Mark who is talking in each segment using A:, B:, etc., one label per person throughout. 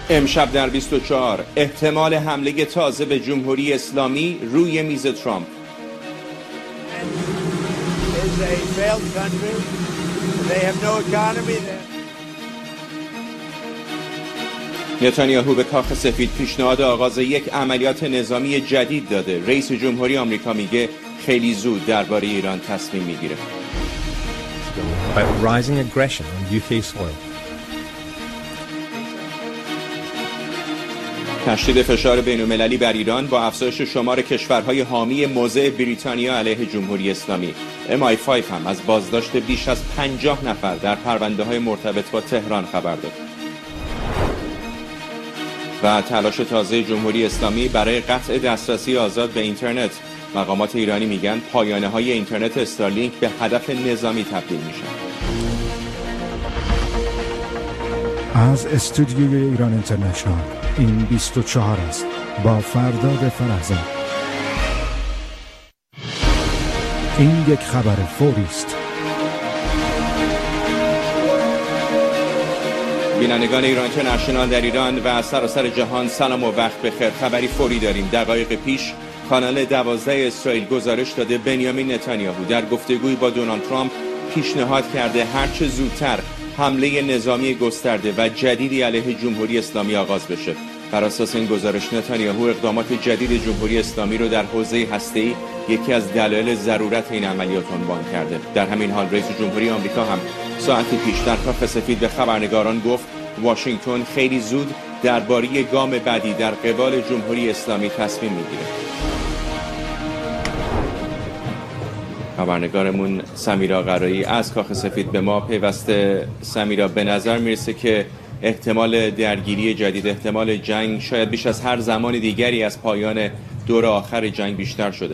A: امشب در 24 احتمال حمله تازه به جمهوری اسلامی روی میز ترامپ. نتانیاهو به کاخ سفید پیشنهاد آغاز یک عملیات نظامی جدید داده. رئیس جمهوری آمریکا میگه خیلی زود درباره ایران تصمیم میگیره.
B: Rising aggression on UK soil.
A: تشدید فشار بین‌المللی بر ایران با افزایش شمار کشورهای حامی موضع بریتانیا علیه جمهوری اسلامی. MI5 هم از بازداشت بیش از 50 نفر در پرونده‌های مرتبط با تهران خبر داد. و تلاش تازه جمهوری اسلامی برای قطع دسترسی آزاد به اینترنت. مقامات ایرانی میگن پایانه‌های اینترنت استارلینک به هدف نظامی تبدیل میشن.
C: از استودیوی ایران اینترنشنال این 24 است با فرداد فرهزاد. این یک خبر فوری است.
A: بینندگان ایران اینترنشنال در ایران و سراسر جهان سلام و وقت بخیر. خبری فوری داریم. دقایق پیش کانال 12 اسرائیل گزارش داده بنیامین نتانیاهو در گفتگویی با دونالد ترامپ پیشنهاد کرده هرچه زودتر حمله نظامی گسترده و جدیدی علیه جمهوری اسلامی آغاز بشه. بر اساس این گزارش نتانیاهو اقدامات جدید جمهوری اسلامی رو در حوزه هسته‌ای یکی از دلایل ضرورت این عملیات عنوان کرده. در همین حال رئیس جمهوری آمریکا هم ساعتی پیش در کاخ سفید به خبرنگاران گفت واشنگتن خیلی زود درباره گام بعدی در قبال جمهوری اسلامی تصمیم میگیره. خبرنگارمون سمیرا قرایی از کاخ سفید به ما پیوسته. سمیرا، به نظر میرسه که احتمال درگیری جدید، احتمال جنگ شاید بیش از هر زمان دیگری از پایان دور آخر جنگ بیشتر شده.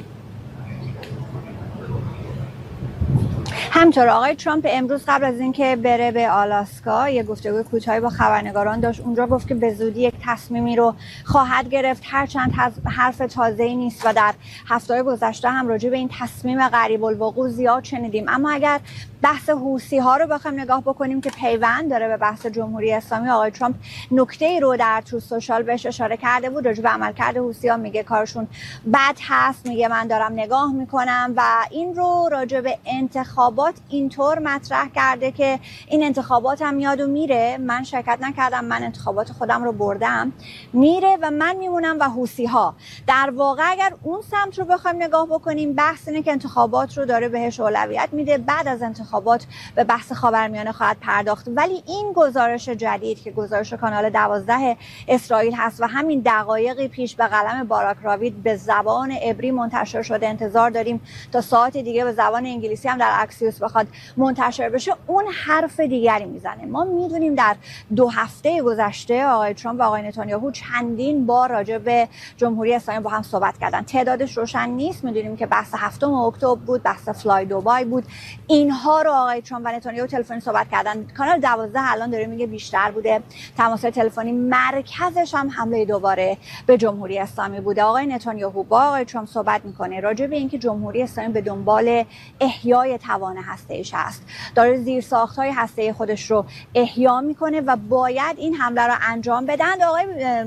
D: همینطور آقای ترامپ امروز قبل از اینکه بره به آلاسکا یه گفتگوی کوتاهی با خبرنگاران داشت. اونجا گفت که به زودی یک تصمیمی رو خواهد گرفت، هرچند حرف تازه‌ای نیست و در هفته‌های گذشته هم راجع به این تصمیم قریب الوقوع زیاد شنیدیم. اما اگر بحث حوثی ها رو بخوایم نگاه بکنیم که پیوند داره به بحث جمهوری اسلامی، آقای ترامپ نکته‌ای رو در تروث سوشال بهش اشاره کرده بود راجع به عملکرد حوثی ها. میگه کارشون بد هست، میگه من دارم نگاه میکنم و این رو راجع به انتخابات اینطور مطرح کرده که این انتخابات هم میاد و میره، من شرکت نکردم، من انتخابات خودم رو بردم، میره و من میمونم و حوثی ها. در واقع اگر اون سمت رو بخوایم نگاه بکنیم بحث اینه که انتخابات رو داره بهش اولویت میده، بعد از انتخابات به بحث خاورمیانه خواهد پرداخت. ولی این گزارش جدید که گزارش کانال 12 اسرائیل هست و همین دقایقی پیش به قلم باراک راوید به زبان عبری منتشر شده، انتظار داریم تا ساعت دیگه به زبان انگلیسی هم در اکسیوس بخواد منتشر بشه، اون حرف دیگری میزنه. ما میدونیم در 2 هفته گذشته آقای ترامپ و آقای نتانیاهو چندین بار راجع به جمهوری اسلامی با هم صحبت کردن. تعدادش روشن نیست. میدونیم که بحث 7 اکتبر بود، بحث فلای دوبای بود. اینها رو آقای ترامپ و نتانیاهو تلفنی صحبت کردن. کانال 12 الان داره میگه بیشتر بوده تماس‌های تلفنی، مرکزش هم حمله دوباره به جمهوری اسلامی بوده. آقای نتانیاهو با آقای ترامپ صحبت میکنه راجع به اینکه جمهوری اسلامی به دنبال احیای توان هسته‌ایش است، داره زیرساخت‌های هسته‌ای خودش رو احیا میکنه و باید این حمله رو انجام بدن. آقای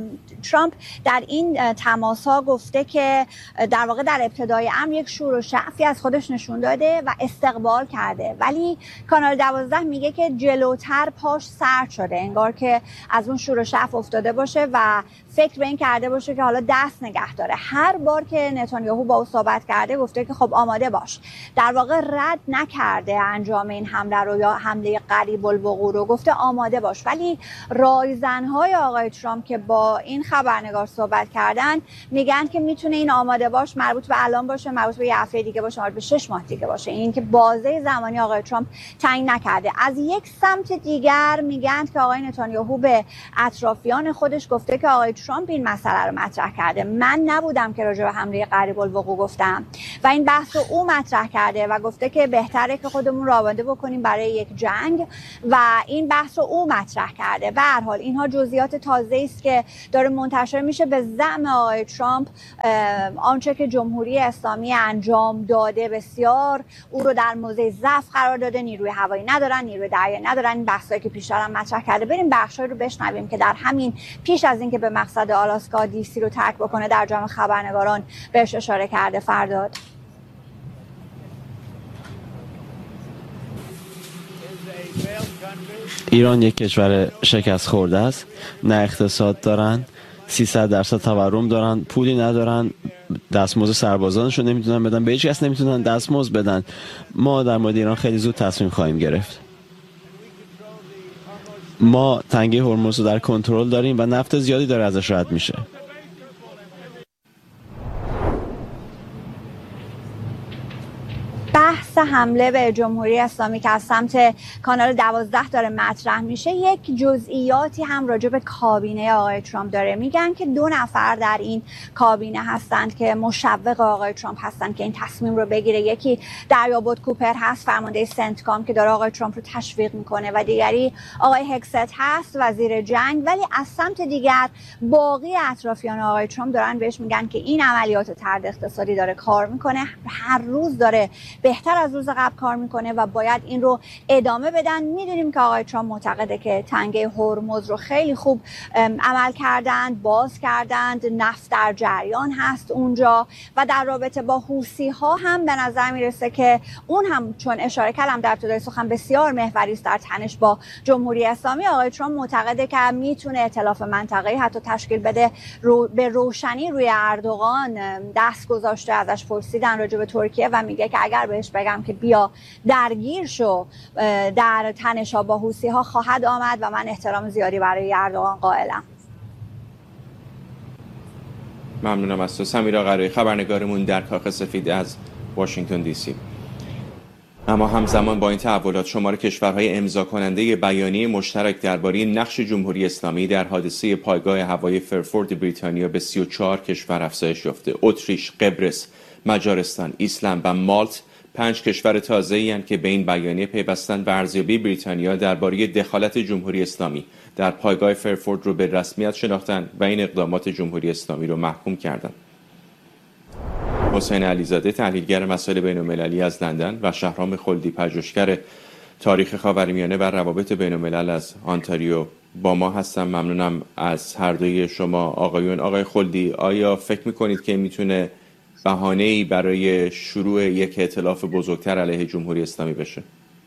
D: ترامپ در این تماس‌ها گفته که در واقع در ابتدای امر یک شور و شعفی از خودش نشون داده و استقبال کرده، ولی کانال 12 میگه که جلوتر پاش سرد شده، انگار که از اون شور و شعف افتاده باشه و فکر به این کرده باشه که حالا دست نگه داره. هر بار که نتانیاهو با او صحبت کرده گفته که خب آماده باش. در واقع رد نکرده انجام این حمله رو یا حمله قریب الوقوع رو، گفته آماده باش. ولی رایزن‌های آقای ترامپ که با این خبرنگار صحبت کردن میگن که میتونه این آماده باش مربوط به الان باشه، مربوط به یه هفته دیگه باشه، مربوط به 6 ماه دیگه باشه. این که بازه زمانی آقای ترامپ تعیین نکرده. از یک سمت دیگر میگن که آقای نتانیاهو به اطرافیان خودش گفته که آقای ترامپ این مسئله رو مطرح کرده، من نبودم که راجع به حمله قریب الوقوع گفتم و این بحث رو او مطرح کرده و گفته که بهتره که خودمون رو آماده بکنیم برای یک جنگ و این بحث رو او مطرح کرده. به هر حال اینها جزئیات تازه‌ای است که داره منتشر میشه به زعم آقای ترامپ آنچه که جمهوری اسلامی انجام داده بسیار او رو در موضع ضعف قرار داده، نیروی هوایی ندارن، نیروی دریایی ندارن، این بحثایی که پیشتر هم مطرح کرده. بریم بخشایی رو بشنویم که در همین پیش از اینکه به مقصد آلاسکا دی سی رو ترک بکنه در جمع خبرنگاران بهش اشاره کرده. فرداد.
E: ایران یک کشور شکست خورده است، نه اقتصاد دارن، 300% تورم دارن، پولی ندارن، دستمزد سربازانشون نمیتونن بدن، به هیچ کس نمیتونن دستمزد بدن. ما در مورد ایران خیلی زود تصمیم خواهیم گرفت. ما تنگه هرمز رو در کنترل داریم و نفت زیادی داره ازش رد میشه.
D: بحث حمله به جمهوری اسلامی که از سمت کانال 12 داره مطرح میشه، یک جزئیاتی هم راجع به کابینه آقای ترامپ داره. میگن که 2 نفر در این کابینه هستند که مشوق آقای ترامپ هستند که این تصمیم رو بگیره. یکی دریابود کوپر هست، فرمانده سنتکام که داره آقای ترامپ رو تشویق میکنه، و دیگری آقای هکست هست، وزیر جنگ. ولی از سمت دیگر باقی اطرافیان آقای ترامپ دارن بهش میگن که این عملیات طرد اقتصادی داره کار میکنه، هر روز داره بهتر از روز قبل کار میکنه و باید این رو ادامه بدن. میدونیم که آقای ترامپ معتقده که تنگه هرمز رو خیلی خوب عمل کردند، باز کردند، نفت در جریان هست اونجا. و در رابطه با حوثی ها هم به نظر میرسه که اون هم چون اشاره کردم در ابتدای سخن بسیار محوری است در تنش با جمهوری اسلامی. آقای ترامپ معتقده که میتونه ائتلاف منطقه‌ای حتی تشکیل بده. به روشنی روی اردوغان دست گذاشته، ازش پرسیدن راجع به ترکیه و میگه که اگر بهش بگم که بیا درگیر شو در تنش‌ها با حوثی‌ها خواهد آمد و من احترام زیادی برای اردوغان قائلم.
A: ممنونم از تو سمیرا قرایی، خبرنگارمون در کاخ سفید از واشنگتن دی سی. اما همزمان با این تحولات شمار کشورهای امضا کننده بیانیه مشترک درباره نقش جمهوری اسلامی در حادثه پایگاه هوایی فرفورد بریتانیا به 34 کشور افزایش یافته. اتریش، قبرس، مجارستان، ایسلند و مالت 5 کشور تازه‌ای هستند که به این بیانیه پیوستند و ارزیابی بریتانیا درباره دخالت جمهوری اسلامی در پایگاه فرفورد رو به رسمیت شناختند و این اقدامات جمهوری اسلامی رو محکوم کردند. حسین علیزاده، تحلیلگر مسائل بین‌المللی از لندن، و شهرام خلدی، پژوهشگر تاریخ خاورمیانه و روابط بین‌الملل از آنتاریو با ما هستم. ممنونم از هر دوی شما آقایون. آقای خلدی، آیا فکر می‌کنید که میتونه بهانه‌ای برای شروع یک ائتلاف بزرگتر علیه جمهوری اسلامی بشه؟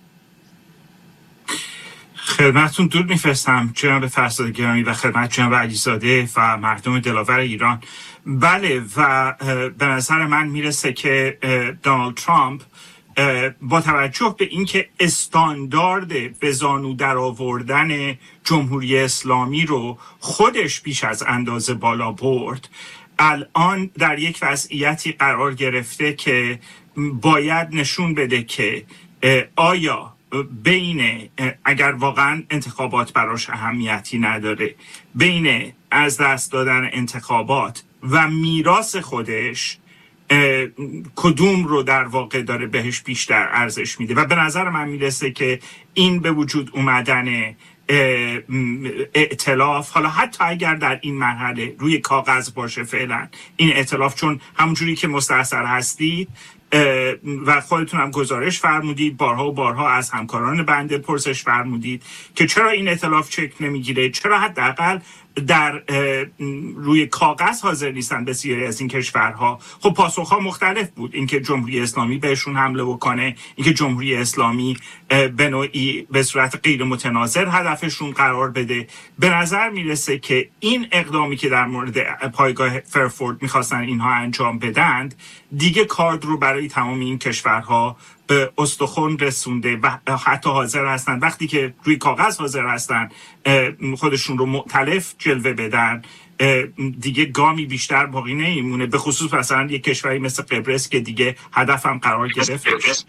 F: خدمتتون درود میفرستم جناب فرزاد گرامی و خدمت جناب علیزاده و مردم دلاور ایران. بله، و به نظر من میرسه که دونالد ترامپ با توجه به اینکه استاندارد به زانو در آوردن جمهوری اسلامی رو خودش بیش از اندازه بالا برد، الان در یک وضعیتی قرار گرفته که باید نشون بده که آیا بین، اگر واقعا انتخابات براش اهمیتی نداره، بین از دست دادن انتخابات و میراث خودش کدوم رو در واقع داره بهش بیشتر ارزش میده. و به نظر من میرسه که این به وجود اومدن ائتلاف، حالا حتی اگر در این مرحله روی کاغذ باشه فعلا این ائتلاف، چون همونجوری که مستحضر هستید و خودتون هم گزارش فرمودید، بارها و بارها از همکاران بنده پرسش فرمودید که چرا این ائتلاف شکل نمیگیره، چرا حداقل در روی کاغذ حاضر نیستن بسیاری از این کشورها. خب پاسخها مختلف بود، اینکه جمهوری اسلامی بهشون حمله بکنه، اینکه جمهوری اسلامی به نوعی به صورت غیر متناظر هدفشون قرار بده. به نظر میرسه که این اقدامی که در مورد پایگاه فرفورد میخواستن اینها انجام بدند دیگه کارد رو برای تمام این کشورها به استخوان رسونده و حتی حاضر هستن وقتی که روی کاغذ حاضر هستن خودشون رو مؤتلف جلوه بدن، دیگه گامی بیشتر باقی نمیمونه. به خصوص مثلا یک کشوری مثل قبرس که دیگه هدفم قرار گرفت.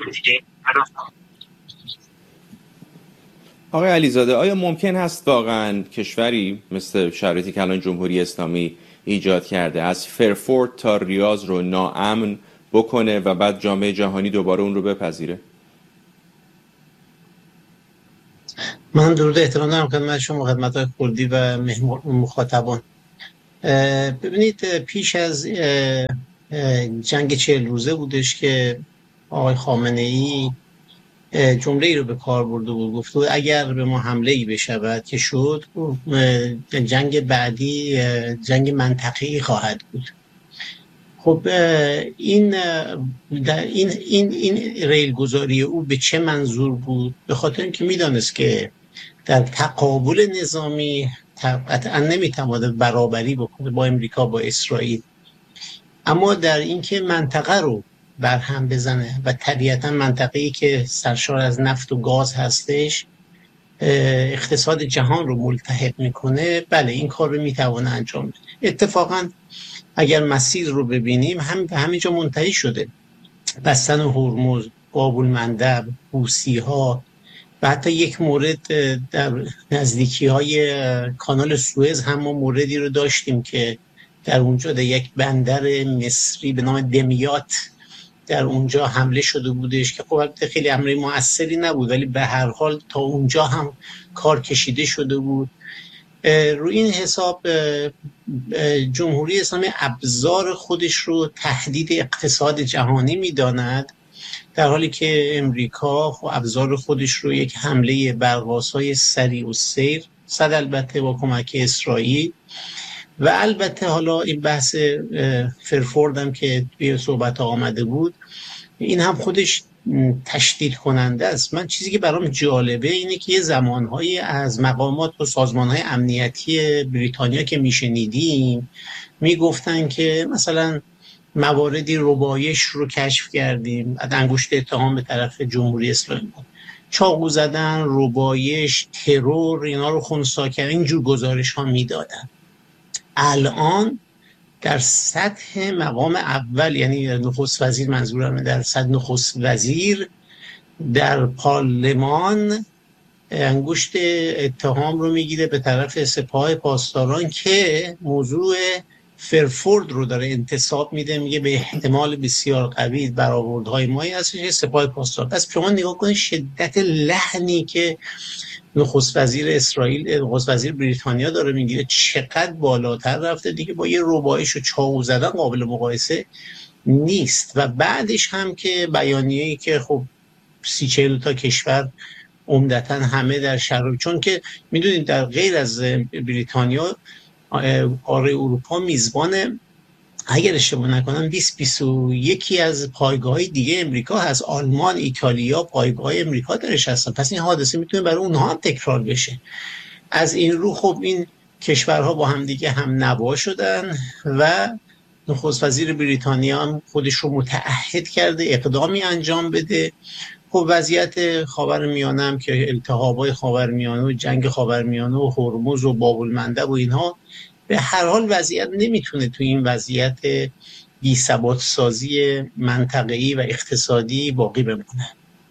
A: آقای علیزاده، آیا ممکن هست واقعا کشوری مثل شرایطی که الان جمهوری اسلامی ایجاد کرده از فرفورد تا ریاض رو ناامن بکنه و بعد جامعه جهانی دوباره اون رو بپذیره؟
G: من درود احترام دارم خدمت شما، خدمت های خلدی و مخاطبان. ببینید پیش از جنگ 40 روزه بودش که آقای خامنه‌ای جمله‌ای رو به کار برده بود، گفت اگر به ما حمله‌ای بشود که شد، جنگ بعدی جنگ منطقه‌ای خواهد بود. خب این ریلگذاری او به چه منظور بود؟ به خاطر اینکه میدانست که در تقابل نظامی قطعا نمیتواند برابری بکنه با امریکا، با اسرائیل، اما در اینکه منطقه رو برهم بزنه و طبیعتا منطقه‌ای که سرشار از نفت و گاز هستش اقتصاد جهان رو ملتهب میکنه، بله این کار رو میتوانه انجام بده. اتفاقا اگر مسیر رو ببینیم همینجا منتهی شده. بستن هرمز، باب المندب، حوثی‌ها و حتی یک مورد در نزدیکی‌های کانال سوئز هم ما موردی رو داشتیم که در اونجا در یک بندر مصری به نام دمیات در اونجا حمله شده بودش که خب خیلی امر مؤثری نبود، ولی به هر حال تا اونجا هم کار کشیده شده بود. روی این حساب جمهوری اسلامی ابزار خودش رو تهدید اقتصاد جهانی می‌داند، در حالی که امریکا خب ابزار خودش رو یک حمله برق‌آسای سریع السیر، صد البته با کمک اسرائیل، و البته حالا این بحث فرفورد هم که توی صحبت آمده بود، این هم خودش تشدید کننده است. من چیزی که برام جالبه اینه که یه زمانهایی از مقامات و سازمانهای امنیتی بریتانیا که میشنیدیم میگفتن که مثلا مواردی ربایش رو کشف کردیم، انگشت اتهام به طرف جمهوری اسلامی بود، چاقو زدن، ربایش، ترور، اینا رو خنثی کردن، اینجور گزارش ها میدادن. الان در سطح مقام اول، یعنی نخست وزیر، منظورم در سطح نخست وزیر در پارلمان، انگشت اتهام رو میگیره به طرف سپاه پاسداران که موضوع فرفورد رو داره انتصاب میده، میگه به احتمال بسیار قوی برآوردهای مایی هستش سپاه پاسداران. پس شما نگاه کنید شدت لحنی که نخست وزیر اسرائیل، نخست وزیر بریتانیا داره میگیره چقدر بالاتر رفته دیگه، با یه ربایش و چاقو زدن قابل مقایسه نیست. و بعدش هم که بیانیه‌ای که خب 30-40 تا کشور عمدتاً همه در شرایط، چون که میدونید در غیر از بریتانیا قاره اروپا میزبان، اگر اشتباه نکنم 20-21 از پایگاه‌های دیگه امریکا هست، آلمان، ایتالیا پایگاه امریکا درش هستن. پس این حادثه میتونه برای اونها هم تکرار بشه. از این رو خب این کشورها با هم دیگه هم نوا شدن و نخست وزیر بریتانیا هم خودش رو متعهد کرده اقدامی انجام بده. خب وضعیت خاورمیانه هم که التهاب‌های خاورمیانه و جنگ خاورمیانه و هرمز و باب المندب و اینها، به هر حال وضعیت نمیتونه تو این وضعیت بی‌ثبات سازی منطقه‌ای و اقتصادی باقی بمونه.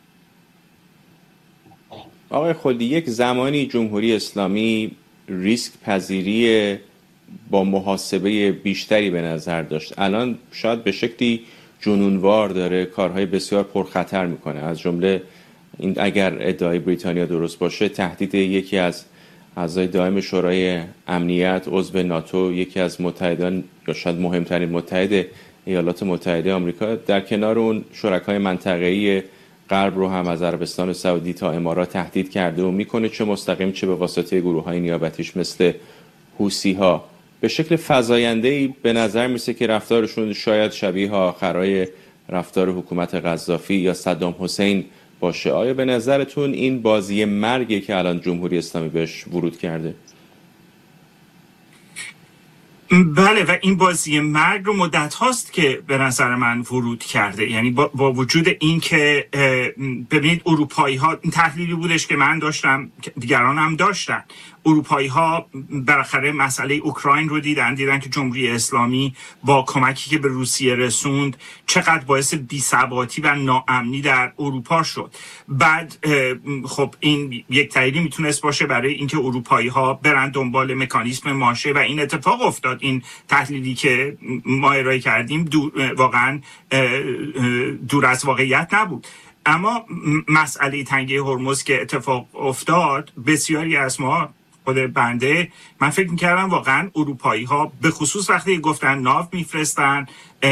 A: آقای خلدی، یک زمانی جمهوری اسلامی ریسک پذیری با محاسبه بیشتری به نظر داشت، الان شاید به شکلی جنونوار داره کارهای بسیار پرخطر میکنه. از جمله این اگر ادعای بریتانیا درست باشه، تهدید یکی از اعضای دائم شورای امنیت، عضو ناتو، یکی از متحدان یا شاید مهمترین متحد ایالات متحده آمریکا، در کنار اون شرکای منطقه‌ای غرب رو هم از عربستان سعودی تا امارات تهدید کرده و میکنه، چه مستقیم چه به واسطه گروه‌های نیابتیش مثل حوثی‌ها. به شکل فزاینده‌ای به نظر میسه که رفتارشون شاید شبیه آخرای رفتار حکومت قذافی یا صدام حسین باشه. آیا به نظرتون این بازی مرگی که الان جمهوری اسلامی بهش ورود کرده؟
F: بله، و این بازی مرگ رو مدت هاست که به نظر من ورود کرده. یعنی با وجود این که ببینید اروپایی ها، این تحلیلی بودش که من داشتم، دیگران هم داشتن، اروپایی ها بالاخره مسئله اوکراین رو دیدن که جمهوری اسلامی با کمکی که به روسیه رسوند چقدر باعث بی‌ثباتی و ناامنی در اروپا شد. بعد خب این یک تحلیلی میتونست باشه برای اینکه اروپایی ها برن دنبال مکانیزم ماشه و این اتفاق افتاد. این تحلیلی که ما ارائه کردیم واقعا دور از واقعیت نبود. اما مسئله تنگه هرمز که اتفاق افتاد، بسیاری از ما خود بنده من فکر میکردم واقعا اروپایی ها به خصوص وقتی گفتن ناو میفرستن